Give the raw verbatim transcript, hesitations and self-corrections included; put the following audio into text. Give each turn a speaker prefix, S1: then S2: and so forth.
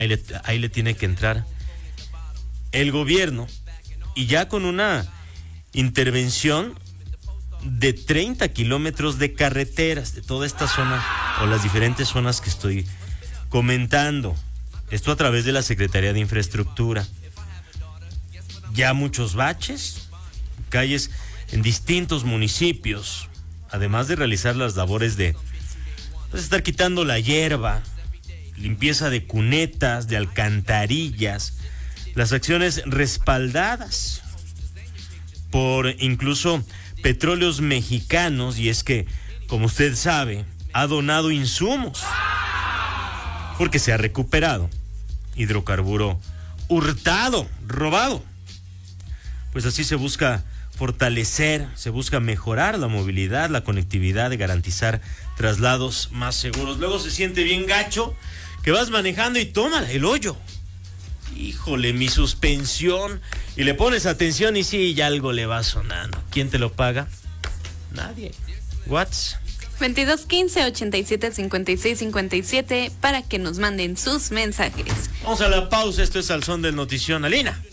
S1: ahí le, ahí le tiene que entrar el gobierno, y ya con una intervención de treinta kilómetros de carreteras de toda esta zona o las diferentes zonas que estoy comentando. Esto a través de la Secretaría de Infraestructura. Ya muchos baches, calles en distintos municipios, además de realizar las labores de pues, estar quitando la hierba, limpieza de cunetas, de alcantarillas, las acciones respaldadas por incluso Petróleos Mexicanos, y es que, como usted sabe, ha donado insumos porque se ha recuperado hidrocarburo hurtado, robado. Pues así se busca fortalecer, se busca mejorar la movilidad, la conectividad, de garantizar traslados más seguros. Luego se siente bien gacho que vas manejando y toma el hoyo. Híjole, mi suspensión. Y le pones atención y sí, ya algo le va sonando. ¿Quién te lo paga? Nadie. What's?
S2: veintidós quince ochenta y siete cincuenta y seis cincuenta y siete para que nos manden sus mensajes.
S1: Vamos a la pausa. Esto es Al Son del Notición. Alina.